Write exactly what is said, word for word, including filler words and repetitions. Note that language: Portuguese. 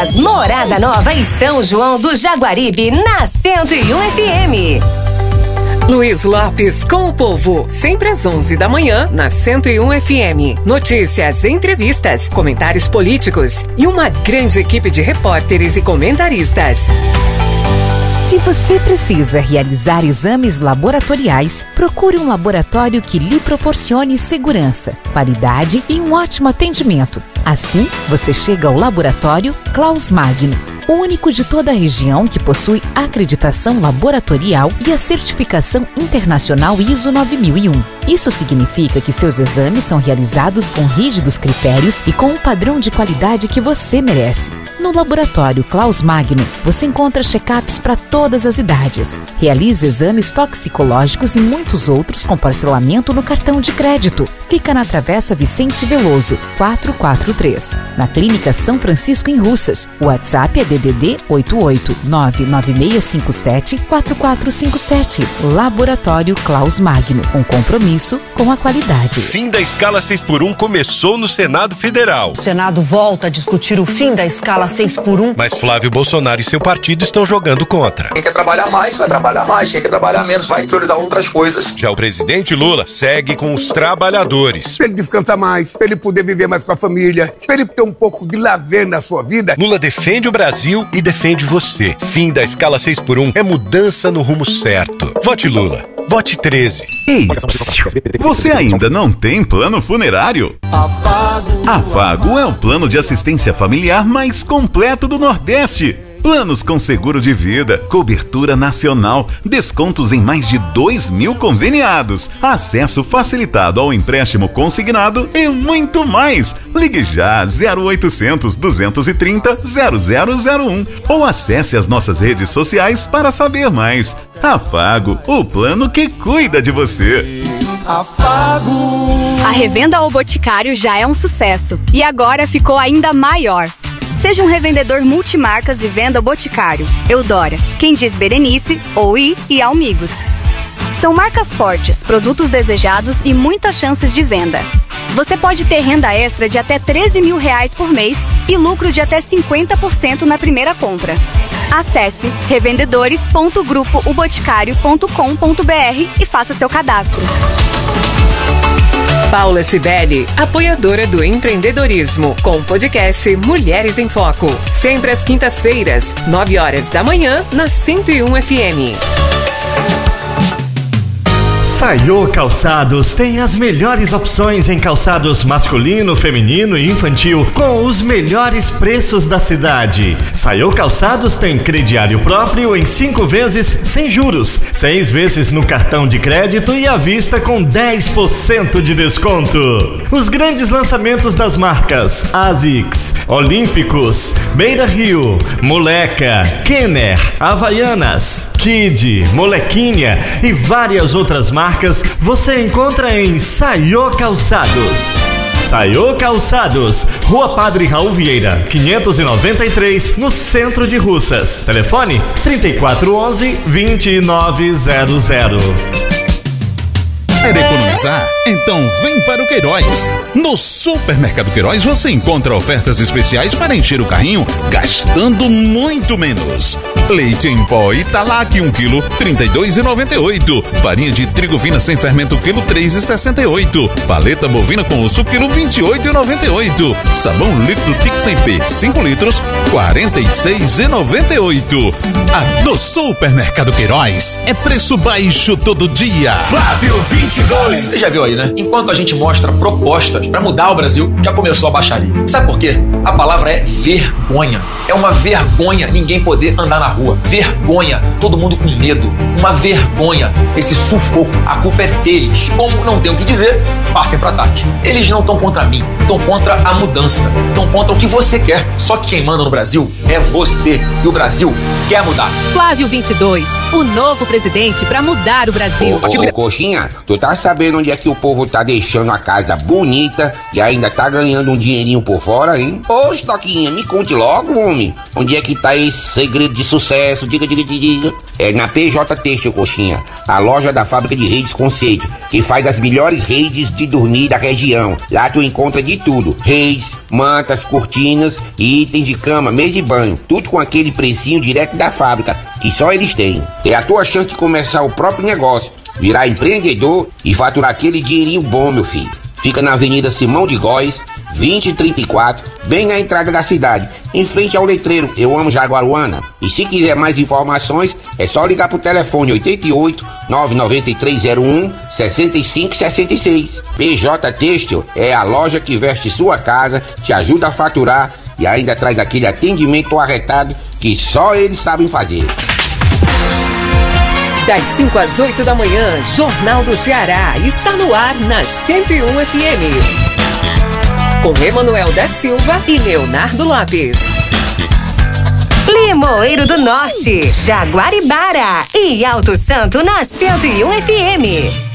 Lagoas, Morada Nova e São João do Jaguaribe, na cento e um F M. Luiz Lopes com o povo, sempre às onze da manhã, na cento e um F M. Notícias, entrevistas, comentários políticos e uma grande equipe de repórteres e comentaristas. Se você precisa realizar exames laboratoriais, procure um laboratório que lhe proporcione segurança, qualidade e um ótimo atendimento. Assim, você chega ao Laboratório Klaus Magno, o único de toda a região que possui acreditação laboratorial e a certificação internacional I S O nove mil e um. Isso significa que seus exames são realizados com rígidos critérios e com um padrão de qualidade que você merece. No Laboratório Klaus Magno, você encontra check-ups para todas as idades. Realiza exames toxicológicos e muitos outros com parcelamento no cartão de crédito. Fica na Travessa Vicente Veloso, quatrocentos e quarenta e três, na Clínica São Francisco em Russas. O WhatsApp é D D D oito oito nove nove seis cinco sete quatro quatro cinco sete. Laboratório Klaus Magno, um compromisso com a qualidade. Fim da escala seis por um começou no Senado Federal. O Senado volta a discutir o fim da escala seis por um. Mas Flávio Bolsonaro e seu partido estão jogando contra. Quem quer trabalhar mais, vai trabalhar mais. Quem quer trabalhar menos, vai priorizar outras coisas. Já o presidente Lula segue com os trabalhadores. Pra ele descansar mais, pra ele poder viver mais com a família, pra ele ter um pouco de lazer na sua vida. Lula defende o Brasil e defende você. Fim da escala seis por um é mudança no rumo certo. Vote Lula. Vote treze. Ei, você ainda não tem plano funerário? Afago. Afago é o plano de assistência familiar mais completo do Nordeste. Planos com seguro de vida, cobertura nacional, descontos em mais de dois mil conveniados, acesso facilitado ao empréstimo consignado e muito mais. Ligue já zero oitocentos, duzentos e trinta, zero zero zero um ou acesse as nossas redes sociais para saber mais. Afago, o plano que cuida de você. Afago. A revenda ao Boticário já é um sucesso e agora ficou ainda maior. Seja um revendedor multimarcas e venda Boticário, Eudora, Quem Diz Berenice, Oi e Almigos. São marcas fortes, produtos desejados e muitas chances de venda. Você pode ter renda extra de até treze mil reais por mês e lucro de até cinquenta por cento na primeira compra. Acesse revendedores ponto grupo o boticário ponto com ponto b r e faça seu cadastro. Paula Cibele, apoiadora do empreendedorismo, com o podcast Mulheres em Foco. Sempre às quintas-feiras, nove horas da manhã, na cento e um F M. Saiô Calçados tem as melhores opções em calçados masculino, feminino e infantil com os melhores preços da cidade. Saiô Calçados tem crediário próprio em cinco vezes sem juros, seis vezes no cartão de crédito e à vista com dez por cento de desconto. Os grandes lançamentos das marcas ASICS, Olímpicos, Beira Rio, Moleca, Kenner, Havaianas, Kid, Molequinha e várias outras marcas você encontra em Saiô Calçados. Saiô Calçados, Rua Padre Raul Vieira, quinhentos e noventa e três, no centro de Russas. Telefone trinta e quatro onze, vinte e nove zero zero. Quer economizar? Então vem para o Queiroz. No Supermercado Queiroz você encontra ofertas especiais para encher o carrinho gastando muito menos. Leite em pó Italac um quilo, trinta e dois reais e noventa e oito centavos. Farinha de trigo fina sem fermento quilo, três reais e sessenta e oito centavos. Paleta bovina com osso quilo, vinte e oito reais e noventa e oito centavos. Sabão líquido Tix em P, cinco litros, quarenta e seis reais e noventa e oito centavos. A do Supermercado Queiroz é preço baixo todo dia. Flávio vinte e dois. Você já viu aí, né? Enquanto a gente mostra propostas para mudar o Brasil, já começou a baixaria. Sabe por quê? A palavra é vergonha. É uma vergonha ninguém poder andar na rua. Vergonha. Todo mundo com medo. Uma vergonha. Esse sufoco. A culpa é deles. Como não tem o que dizer, partem para ataque. Eles não estão contra mim. Estão contra a mudança. Estão contra o que você quer. Só que quem manda no Brasil é você. E o Brasil quer mudar. Flávio vinte e dois. O novo presidente para mudar o Brasil. Ô, ô, Coxinha, tu tá sabendo onde é que o povo tá deixando a casa bonita e ainda tá ganhando um dinheirinho por fora, hein? Ô, Estoquinha, me conte logo, homem. Onde é que tá esse segredo de sucesso? Diga, diga, diga. É na P J Têxtil, Coxinha. A loja da fábrica de redes Conceito, que faz as melhores redes de dormir da região. Lá tu encontra de tudo: redes, mantas, cortinas e itens de cama, mesa e banho. Tudo com aquele precinho direto da fábrica, que só eles têm. É a tua chance de começar o próprio negócio, virar empreendedor e faturar aquele dinheirinho bom, meu filho. Fica na Avenida Simão de Góes, vinte e trinta e quatro, bem na entrada da cidade, em frente ao letreiro Eu Amo Jaguaruana. E se quiser mais informações, é só ligar pro telefone oito oito, nove nove três zero um, seis cinco seis seis. P J Têxtil é a loja que veste sua casa, te ajuda a faturar e ainda traz aquele atendimento arretado que só eles sabem fazer. Das cinco às oito da manhã, Jornal do Ceará está no ar na cento e um F M. Com Emanuel da Silva e Leonardo Lopes. Limoeiro do Norte, Jaguaribara e Alto Santo na cento e um F M.